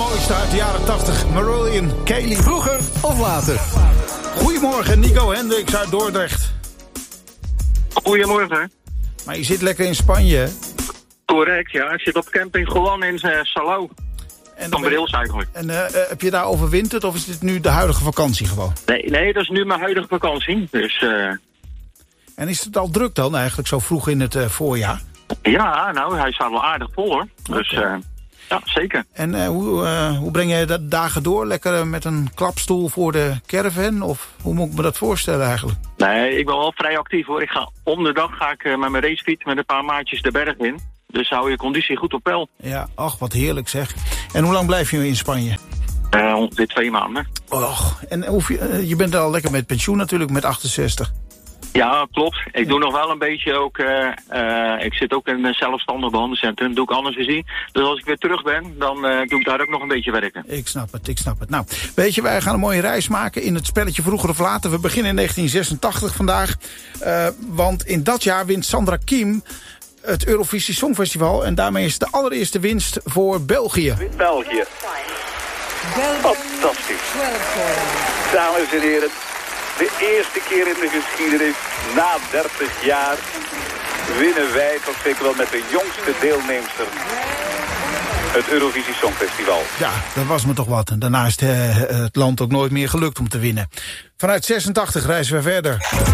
mooiste uit de jaren 80. Marillion Kaylee. Vroeger of later? Goedemorgen, Nico Hendricks uit Dordrecht. Goedemorgen. Maar je zit lekker in Spanje, hè? Correct, ja. Ik zit op camping Golan in Salou. Van Brils eigenlijk. En heb je daar overwinterd of is dit nu de huidige vakantie gewoon? Nee, dat is nu mijn huidige vakantie. Dus, En is het al druk dan eigenlijk zo vroeg in het voorjaar? Ja, nou, hij staat wel aardig vol hoor. Dus ja, zeker. En hoe breng je de dagen door? Lekker met een klapstoel voor de caravan? Of hoe moet ik me dat voorstellen eigenlijk? Nee, ik ben wel vrij actief hoor. Om de dag ga ik met mijn racefiets met een paar maatjes de berg in. Dus hou je conditie goed op peil. Ja, ach, wat heerlijk zeg. En hoe lang blijf je in Spanje? Ongeveer 2 maanden. Och, en je bent al lekker met pensioen natuurlijk, met 68. Ja, klopt. Ik doe nog wel een beetje ook... ik zit ook in een zelfstandig behandelcentrum. Dat doe ik anders gezien. Dus als ik weer terug ben, dan doe ik daar ook nog een beetje werken. Ik snap het. Nou, weet je, wij gaan een mooie reis maken in het spelletje Vroeger of Later. We beginnen in 1986 vandaag. Want in dat jaar wint Sandra Kiem het Eurovisie Songfestival. En daarmee is het de allereerste winst voor België. België. Fantastisch. Dames en heren, de eerste keer in de geschiedenis, na 30 jaar, winnen wij toch zeker wel met de jongste deelnemster het Eurovisie Songfestival. Ja, dat was me toch wat. En daarna is het land ook nooit meer gelukt om te winnen. Vanuit 86 reizen we verder.